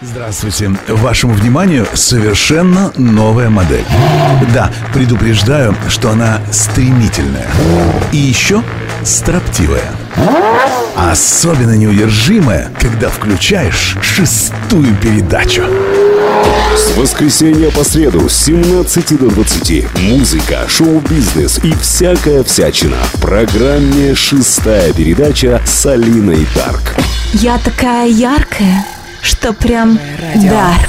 Здравствуйте. Вашему вниманию совершенно новая модель. Да, предупреждаю, что она стремительная. И еще строптивая. Особенно неудержимая, когда включаешь 6-ю передачу. С воскресенья по среду с 17 до 20. Музыка, шоу-бизнес и всякая всячина. В программе «6-я передача» с Алиной Дарк. Я такая яркая, что прям дар.